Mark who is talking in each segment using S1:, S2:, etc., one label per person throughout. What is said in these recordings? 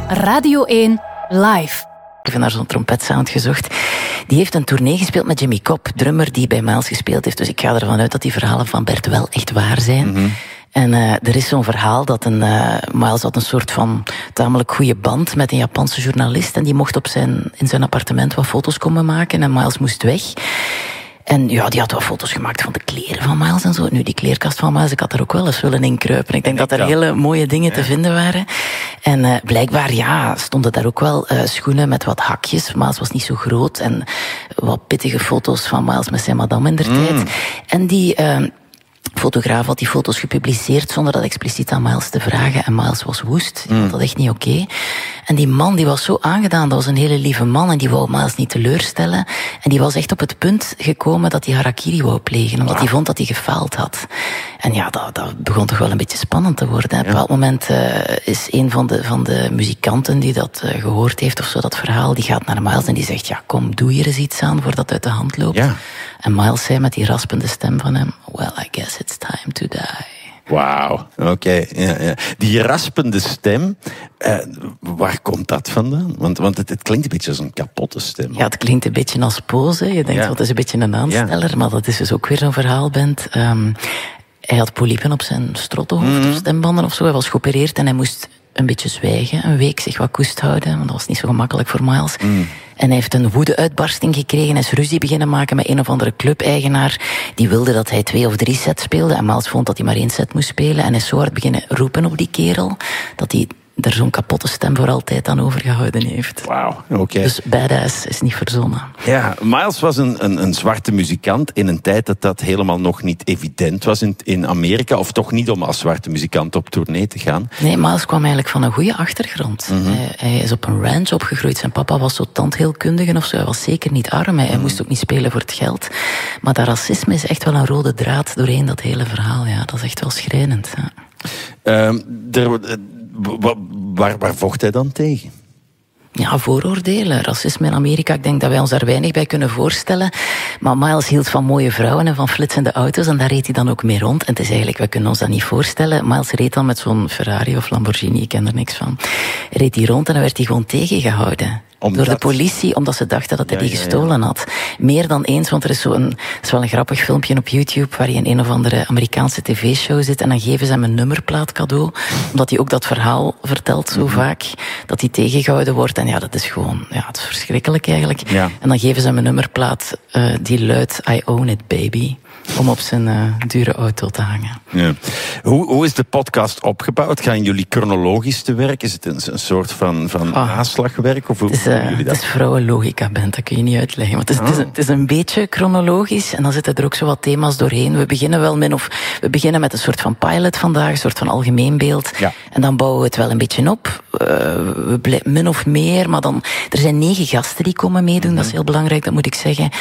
S1: Radio 1 live.
S2: Ik heb naar zo'n trompetsound gezocht. Die heeft een tournee gespeeld met Jimmy Cobb, drummer die bij Miles gespeeld heeft. Dus ik ga ervan uit dat die verhalen van Bert wel echt waar zijn. Mm-hmm. En er is zo'n verhaal dat Miles had een soort van tamelijk goede band met een Japanse journalist. En die mocht in zijn appartement wat foto's komen maken. En Miles moest weg. En ja, die had wat foto's gemaakt van de kleren van Miles en zo. Nu, die kleerkast van Miles, ik had er ook wel eens willen inkruipen. Ik denk dat er hele mooie dingen te vinden waren. En blijkbaar, stonden daar ook wel schoenen met wat hakjes. Miles was niet zo groot. En wat pittige foto's van Miles met zijn madame in der tijd. En die fotograaf had die foto's gepubliceerd zonder dat expliciet aan Miles te vragen. En Miles was woest. Die vond dat echt niet oké. En die man, die was zo aangedaan. Dat was een hele lieve man. En die wou Miles niet teleurstellen. En die was echt op het punt gekomen dat hij harakiri wou plegen. Omdat hij vond dat hij gefaald had. En ja, dat begon toch wel een beetje spannend te worden. Op een bepaald moment is een van de muzikanten die dat gehoord heeft of zo, dat verhaal, die gaat naar Miles en die zegt, ja, kom, doe hier eens iets aan voordat het uit de hand loopt. Ja. En Miles zei met die raspende stem van hem, well, I guess it's time to die.
S3: Wauw, oké. Ja. Die raspende stem, waar komt dat vandaan? Want het klinkt een beetje als een kapotte stem.
S2: Ja, het klinkt een beetje als pose. Je denkt, wat is een beetje een aansteller, maar dat is dus ook weer zo'n verhaalband. Hij had polypen op zijn strottenhoofd of stembanden of zo. Hij was geopereerd en hij moest een beetje zwijgen, een week zich wat koest houden, want dat was niet zo gemakkelijk voor Miles. En hij heeft een woede-uitbarsting gekregen. Hij is ruzie beginnen maken met een of andere clubeigenaar. Die wilde dat hij 2 of 3 sets speelde. En Miles vond dat hij maar 1 set moest spelen. En hij is zo hard beginnen roepen op die kerel, dat hij er zo'n kapotte stem voor altijd aan overgehouden heeft.
S3: Wauw, oké.
S2: Dus badass is niet verzonnen.
S3: Ja, Miles was een zwarte muzikant in een tijd dat helemaal nog niet evident was in Amerika. Of toch niet om als zwarte muzikant op tournee te gaan.
S2: Nee, Miles kwam eigenlijk van een goede achtergrond. Hij is op een ranch opgegroeid. Zijn papa was zo tandheelkundige of zo. Hij was zeker niet arm. Hij moest ook niet spelen voor het geld. Maar dat racisme is echt wel een rode draad doorheen dat hele verhaal. Ja, dat is echt wel schrijnend. Ja.
S3: Waar vocht hij dan tegen?
S2: Ja, vooroordelen, racisme in Amerika. Ik denk dat wij ons daar weinig bij kunnen voorstellen. Maar Miles hield van mooie vrouwen en van flitsende auto's. En daar reed hij dan ook mee rond. En het is eigenlijk, wij kunnen ons dat niet voorstellen. Miles reed dan met zo'n Ferrari of Lamborghini, ik ken er niks van. Reed hij rond en dan werd hij gewoon tegengehouden. Door de politie, omdat ze dachten dat hij die gestolen had. Meer dan eens, want er is is wel een grappig filmpje op YouTube waar hij in een of andere Amerikaanse tv-show zit en dan geven ze hem een nummerplaat cadeau, omdat hij ook dat verhaal vertelt zo vaak, dat hij tegengehouden wordt. En ja, dat is gewoon, het is verschrikkelijk eigenlijk. Ja. En dan geven ze hem een nummerplaat die luidt, I own it, baby. Om op zijn dure auto te hangen. Ja.
S3: Hoe is de podcast opgebouwd? Gaan jullie chronologisch te werk? Is het een soort van naslagwerk? Of hoe doen jullie dat?
S2: Het is vrouwenlogica-band, dat kun je niet uitleggen. Want het is een beetje chronologisch en dan zitten er ook zo wat thema's doorheen. We beginnen met een soort van pilot vandaag, een soort van algemeen beeld. Ja. En dan bouwen we het wel een beetje op. Min of meer, maar dan... Er zijn 9 gasten die komen meedoen, dat is heel belangrijk, dat moet ik zeggen.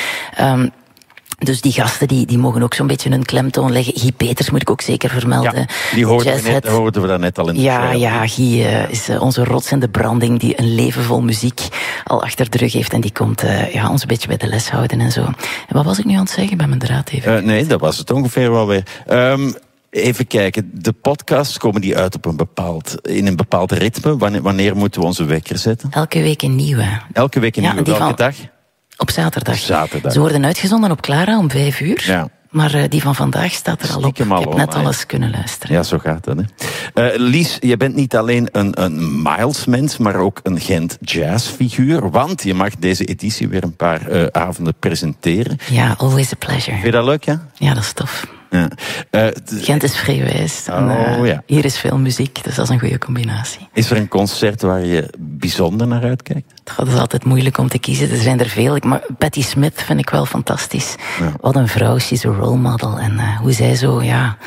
S2: Dus die gasten die mogen ook zo'n beetje hun klemtoon leggen. Guy Peters moet ik ook zeker vermelden.
S3: Ja, die hoorden we daar net al in de trailer.
S2: Ja, Guy is onze rots in de branding die een leven vol muziek al achter de rug heeft. En die komt ons een beetje bij de les houden en zo. En wat was ik nu aan het zeggen? Bij mijn draad even.
S3: Nee, dat was het ongeveer wel weer. Even kijken, de podcasts komen die uit in een bepaald ritme? Wanneer moeten we onze wekker zetten?
S2: Elke week een nieuwe.
S3: Elke week een nieuwe, welke dag?
S2: Op zaterdag. Ze worden uitgezonden op Clara om 5 uur. Ja. Maar die van vandaag staat er al op. Ik heb net alles kunnen luisteren.
S3: Ja, zo gaat dat. Lies, je bent niet alleen een Miles-mens, maar ook een Gent jazzfiguur. Want je mag deze editie weer een paar avonden presenteren.
S2: Ja, always a pleasure.
S3: Vind je dat leuk, ja?
S2: Ja, dat is tof. Ja. Gent is vrijwijs. Hier is veel muziek, dus dat is een goede combinatie.
S3: Is er een concert waar je bijzonder naar uitkijkt?
S2: Dat is altijd moeilijk om te kiezen, er zijn er veel. Maar Patti Smith vind ik wel fantastisch. Ja. Wat een vrouw, she's a role model. En hoe zij zo,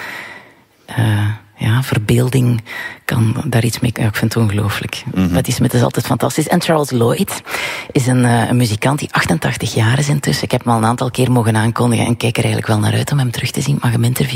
S2: verbeelding kan daar iets mee... ik vind het ongelooflijk. Patti Smith is altijd fantastisch. En Charles Lloyd is een muzikant die 88 jaar is intussen. Ik heb hem al een aantal keer mogen aankondigen en kijk er eigenlijk wel naar uit om hem terug te zien. Mag hem interviewen.